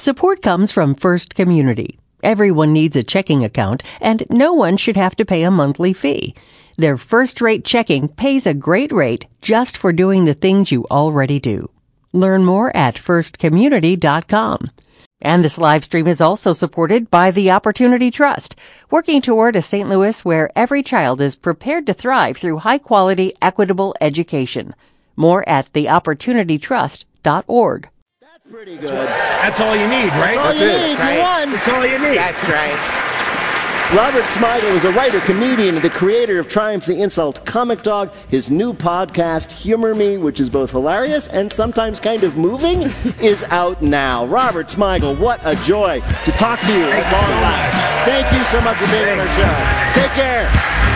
Support comes from First Community. Everyone needs a checking account, and no one should have to pay a monthly fee. Their first-rate checking pays a great rate just for doing the things you already do. Learn more at firstcommunity.com. And this live stream is also supported by the Opportunity Trust, working toward a St. Louis where every child is prepared to thrive through high-quality, equitable education. More at theopportunitytrust.org. That's pretty good. That's all you need, right? That's all you need. Right. You won. That's all you need. That's right. Robert Smigel is a writer, comedian, and the creator of Triumph the Insult Comic Dog. His new podcast, Humor Me, which is both hilarious and sometimes kind of moving, is out now. Robert Smigel, what a joy to talk to you at long last. Thank you so much for being on our show. Take care.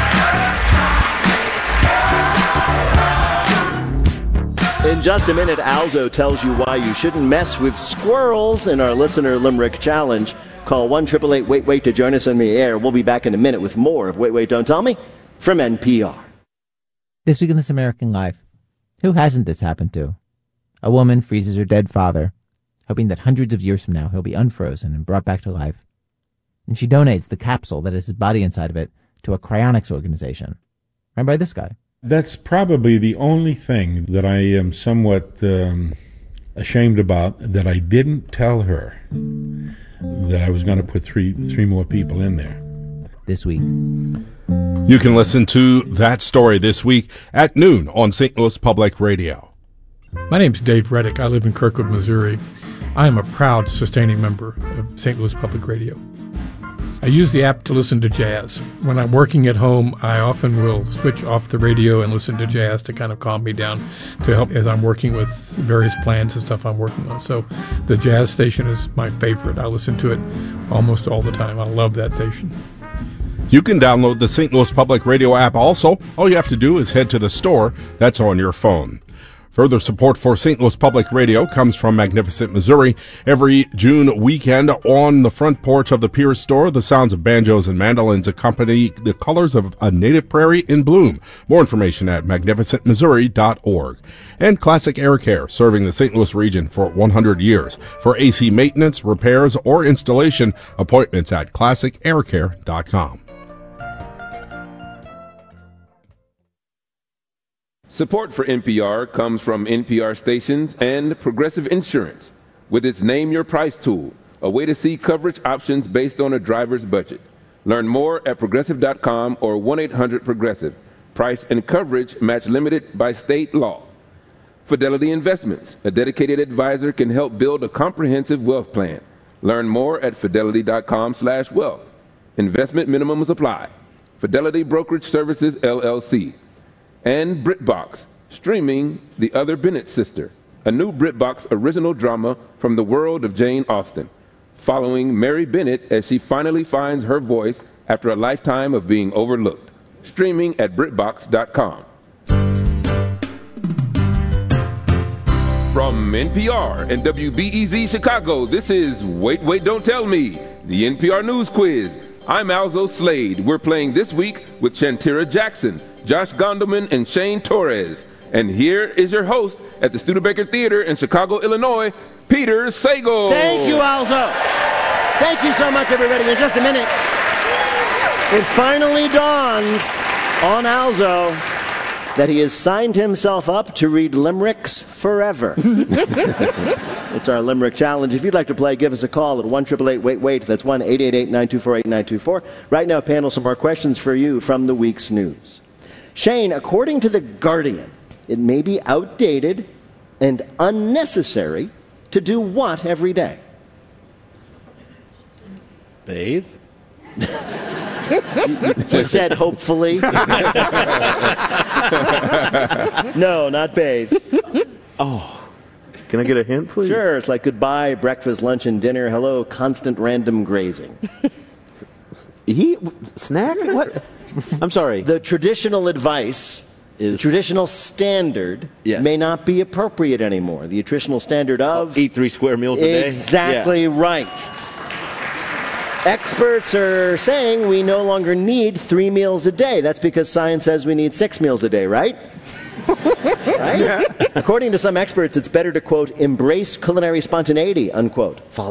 In just a minute, Alzo tells you why you shouldn't mess with squirrels in our Listener Limerick Challenge. Call 1-888-WAIT-WAIT to join us on the air. We'll be back in a minute with more of Wait, Wait, Don't Tell Me from NPR. This week in This American Life, who hasn't this happened to? A woman freezes her dead father, hoping that hundreds of years from now he'll be unfrozen and brought back to life. And she donates the capsule that has his body inside of it to a cryonics organization, run by this guy. That's probably the only thing that I am somewhat ashamed about, that I didn't tell her that I was going to put three more people in there. This week. You can listen to that story this week at noon on St. Louis Public Radio. My name's Dave Reddick. I live in Kirkwood, Missouri. I am a proud sustaining member of St. Louis Public Radio. I use the app to listen to jazz. When I'm working at home, I often will switch off the radio and listen to jazz to kind of calm me down, to help as I'm working with various plans and stuff I'm working on. So the jazz station is my favorite. I listen to it almost all the time. I love that station. You can download the St. Louis Public Radio app also. All you have to do is head to the store that's on your phone. Further support for St. Louis Public Radio comes from Magnificent Missouri. Every June weekend on the front porch of the Pierce store, the sounds of banjos and mandolins accompany the colors of a native prairie in bloom. More information at magnificentmissouri.org. And Classic Air Care, serving the St. Louis region for 100 years. For AC maintenance, repairs, or installation, appointments at classicaircare.com. Support for NPR comes from NPR stations and Progressive Insurance, with its Name Your Price tool, a way to see coverage options based on a driver's budget. Learn more at Progressive.com or 1-800-PROGRESSIVE. Price and coverage match limited by state law. Fidelity Investments, a dedicated advisor, can help build a comprehensive wealth plan. Learn more at Fidelity.com/wealth. Investment minimums apply. Fidelity Brokerage Services, LLC. And BritBox, streaming The Other Bennett Sister, a new BritBox original drama from the world of Jane Austen, following Mary Bennett as she finally finds her voice after a lifetime of being overlooked. Streaming at BritBox.com. From NPR and WBEZ Chicago, this is Wait, Wait, Don't Tell Me, the NPR News Quiz. I'm Alzo Slade. We're playing this week with Shantira Jackson, Josh Gondelman, and Shane Torres. And here is your host at the Studebaker Theater in Chicago, Illinois, Peter Sagal. Thank you, Alzo. Thank you so much, everybody. In just a minute, it finally dawns on Alzo that he has signed himself up to read limericks forever. It's our Limerick Challenge. If you'd like to play, give us a call at 1-888-WAIT-WAIT. That's 1-888-924-8924. Right now, panel, some more questions for you from the week's news. Shane, according to The Guardian, it may be outdated and unnecessary to do what every day? Bathe? He said, hopefully. No, not bathe. Oh. Can I get a hint, please? Sure. It's like goodbye, breakfast, lunch, and dinner. Hello, constant random grazing. Eat? Snack? What? I'm sorry. The traditional advice, the traditional standard, may not be appropriate anymore. The traditional standard of... eat 3 square meals a day? Exactly right. Experts are saying we no longer need 3 meals a day. That's because science says we need 6 meals a day, right? Right? According to some experts, it's better to, quote, embrace culinary spontaneity, unquote.